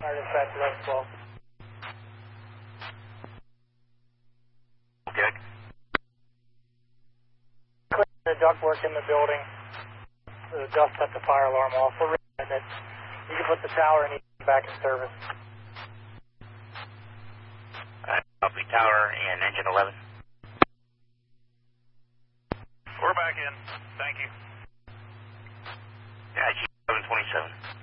Dispatch 1112. Good. Clear the ductwork in the building. The dust set the fire alarm off. We're reading it. You can put the tower and back in service. Copy tower and engine 11. We're back in. Thank you. Yeah, G 1127.